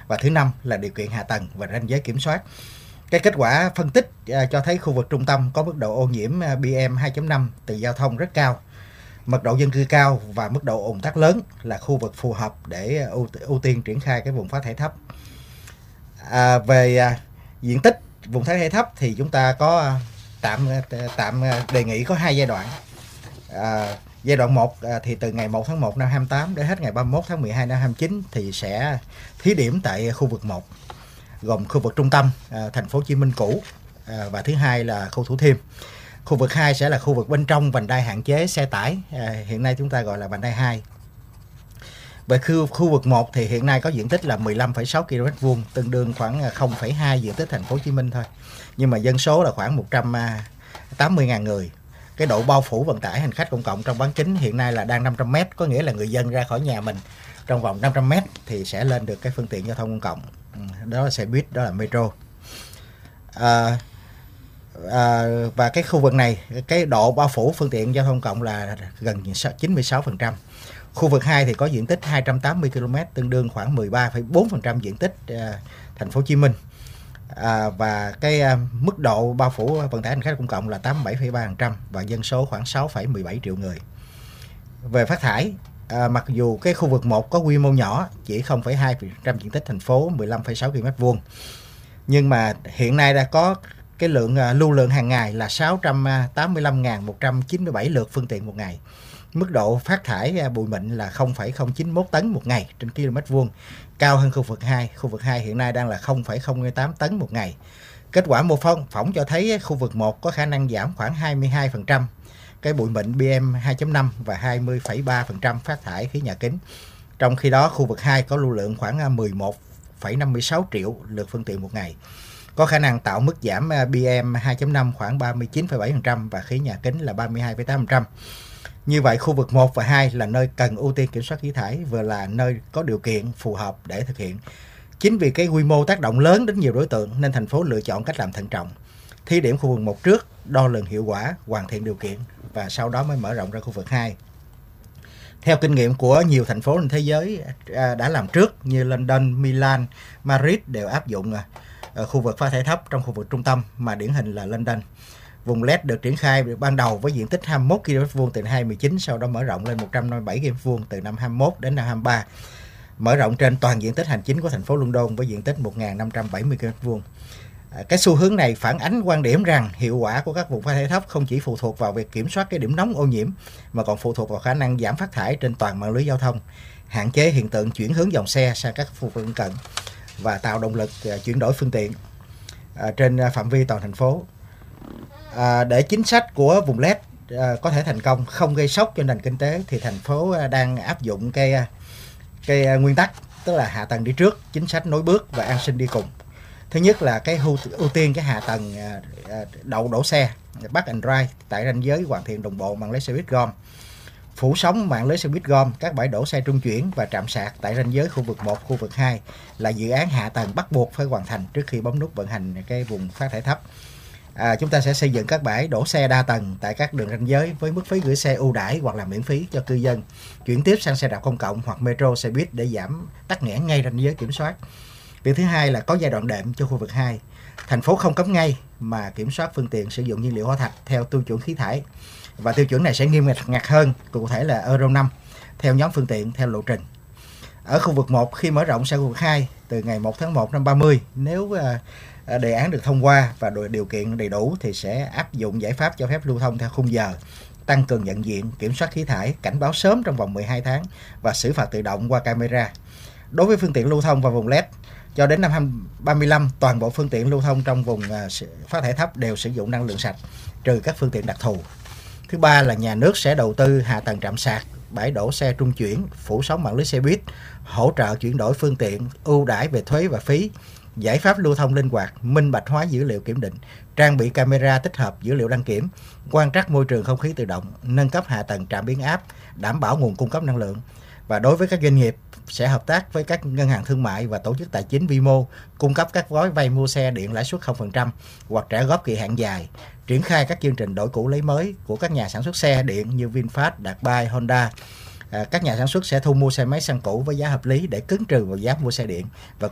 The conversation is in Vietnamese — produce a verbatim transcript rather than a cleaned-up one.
và thứ năm là điều kiện hạ tầng và ranh giới kiểm soát. Cái kết quả phân tích uh, cho thấy khu vực trung tâm có mức độ ô nhiễm uh, pê em hai chấm năm từ giao thông rất cao, mật độ dân cư cao và mức độ ùn tắc lớn, là khu vực phù hợp để ưu, ưu tiên triển khai cái vùng phát thải thấp. À, về à, diện tích vùng phát thải thấp thì chúng ta có à, tạm tạm đề nghị có hai giai đoạn. À, giai đoạn một à, thì từ ngày một tháng một năm hai mươi tám đến hết ngày ba mươi mốt tháng mười hai năm hai mươi chín thì sẽ thí điểm tại khu vực một, gồm khu vực trung tâm à, thành phố Hồ Chí Minh cũ à, và thứ hai là khu Thủ Thiêm. Khu vực hai sẽ là khu vực bên trong vành đai hạn chế xe tải, à, hiện nay chúng ta gọi là vành đai hai. Về khu, khu vực một thì hiện nay có diện tích là mười lăm phẩy sáu ki lô mét vuông, tương đương khoảng không phẩy hai diện tích thành phố Hồ Chí Minh thôi. Nhưng mà dân số là khoảng một trăm tám mươi nghìn người. Cái độ bao phủ vận tải hành khách công cộng trong bán kính hiện nay là đang năm trăm mét, có nghĩa là người dân ra khỏi nhà mình trong vòng năm trăm mét thì sẽ lên được cái phương tiện giao thông công cộng. Đó là xe buýt, đó là metro. À, à, và cái khu vực này, cái độ bao phủ phương tiện giao thông công cộng là gần chín mươi sáu phần trăm. Khu vực hai thì có diện tích hai trăm tám mươi ki lô mét, tương đương khoảng mười ba phẩy bốn phần trăm diện tích uh, thành phố Hồ Chí Minh. À, và cái uh, mức độ bao phủ vận tải hành khách công cộng là tám mươi bảy phẩy ba phần trăm và dân số khoảng sáu phẩy mười bảy triệu người. Về phát thải, à, mặc dù cái khu vực một có quy mô nhỏ, chỉ không phẩy hai phần trăm diện tích thành phố, mười lăm phẩy sáu ki lô mét vuông, nhưng mà hiện nay đã có cái lượng uh, lưu lượng hàng ngày là sáu trăm tám mươi lăm nghìn một trăm chín mươi bảy lượt phương tiện một ngày. Mức độ phát thải bụi mịn là không phẩy không chín mốt tấn một ngày trên km vuông, cao hơn khu vực hai. Khu vực hai hiện nay đang là không phẩy không tám tấn một ngày. Kết quả mô phỏng cho thấy khu vực một có khả năng giảm khoảng hai mươi hai phần trăm cái bụi mịn pê em hai chấm năm và hai mươi phẩy ba phần trăm phát thải khí nhà kính. Trong khi đó, khu vực hai có lưu lượng khoảng mười một phẩy năm mươi sáu triệu lượt phương tiện một ngày, có khả năng tạo mức giảm pê em hai chấm năm khoảng ba mươi chín phẩy bảy phần trăm và khí nhà kính là ba mươi hai phẩy tám phần trăm. Như vậy, khu vực một và hai là nơi cần ưu tiên kiểm soát khí thải, vừa là nơi có điều kiện phù hợp để thực hiện. Chính vì cái quy mô tác động lớn đến nhiều đối tượng nên thành phố lựa chọn cách làm thận trọng. Thí điểm khu vực một trước, đo lường hiệu quả, hoàn thiện điều kiện và sau đó mới mở rộng ra khu vực hai. Theo kinh nghiệm của nhiều thành phố trên thế giới đã làm trước như London, Milan, Madrid đều áp dụng ở khu vực phát thải thấp trong khu vực trung tâm, mà điển hình là London. Vùng led được triển khai ban đầu với diện tích hai mươi mốt ki lô mét vuông từ năm hai nghìn không trăm mười chín, sau đó mở rộng lên một trăm năm mươi bảy ki lô mét vuông từ năm hai mươi mốt đến năm hai mươi ba, mở rộng trên toàn diện tích hành chính của thành phố London với diện tích một nghìn năm trăm bảy mươi ki lô mét vuông. Cái xu hướng này phản ánh quan điểm rằng hiệu quả của các vùng phát thải thấp không chỉ phụ thuộc vào việc kiểm soát cái điểm nóng ô nhiễm, mà còn phụ thuộc vào khả năng giảm phát thải trên toàn mạng lưới giao thông, hạn chế hiện tượng chuyển hướng dòng xe sang các khu vực lân cận và tạo động lực chuyển đổi phương tiện trên phạm vi toàn thành phố. À, để chính sách của vùng led à, có thể thành công, không gây sốc cho nền kinh tế, thì thành phố à, đang áp dụng cái, cái à, nguyên tắc, tức là hạ tầng đi trước, chính sách nối bước và an sinh đi cùng. Thứ nhất là cái ưu, ưu tiên cái hạ tầng à, đậu đổ xe, park and ride tại ranh giới, hoàn thiện đồng bộ mạng lưới xe buýt gom, phủ sóng mạng lưới xe buýt gom, các bãi đổ xe trung chuyển và trạm sạc tại ranh giới khu vực một, khu vực hai là dự án hạ tầng bắt buộc phải hoàn thành trước khi bấm nút vận hành cái vùng phát thải thấp. À, chúng ta sẽ xây dựng các bãi đổ xe đa tầng tại các đường ranh giới với mức phí gửi xe ưu đãi hoặc là miễn phí cho cư dân chuyển tiếp sang xe đạp công cộng hoặc metro, xe buýt để giảm tắc nghẽn ngay ranh giới kiểm soát. Việc thứ hai là có giai đoạn đệm cho khu vực hai. Thành phố không cấm ngay mà kiểm soát phương tiện sử dụng nhiên liệu hóa thạch theo tiêu chuẩn khí thải, và tiêu chuẩn này sẽ nghiêm ngặt hơn, cụ thể là Euro năm, theo nhóm phương tiện, theo lộ trình. Ở khu vực một, khi mở rộng sang khu vực hai từ ngày một tháng một năm ba mươi, nếu uh, đề án được thông qua và điều kiện đầy đủ thì sẽ áp dụng giải pháp cho phép lưu thông theo khung giờ, tăng cường nhận diện, kiểm soát khí thải, cảnh báo sớm trong vòng mười hai tháng và xử phạt tự động qua camera. Đối với phương tiện lưu thông vào vùng led, cho đến năm hai nghìn ba mươi lăm, toàn bộ phương tiện lưu thông trong vùng uh, phát thải thấp đều sử dụng năng lượng sạch, trừ các phương tiện đặc thù. Thứ ba là nhà nước sẽ đầu tư hạ tầng trạm sạc, bãi đổ xe trung chuyển, phủ sóng mạng lưới xe buýt, hỗ trợ chuyển đổi phương tiện, ưu đãi về thuế và phí, giải pháp lưu thông linh hoạt, minh bạch hóa dữ liệu kiểm định, trang bị camera tích hợp dữ liệu đăng kiểm, quan trắc môi trường không khí tự động, nâng cấp hạ tầng trạm biến áp, đảm bảo nguồn cung cấp năng lượng. Và đối với các doanh nghiệp, sẽ hợp tác với các ngân hàng thương mại và tổ chức tài chính vi mô, cung cấp các gói vay mua xe điện lãi suất không phần trăm hoặc trả góp kỳ hạn dài, triển khai các chương trình đổi cũ lấy mới của các nhà sản xuất xe điện như VinFast, Đạt Bay, Honda. À, các nhà sản xuất sẽ thu mua xe máy xăng cũ với giá hợp lý để cứng trừ vào giá mua xe điện và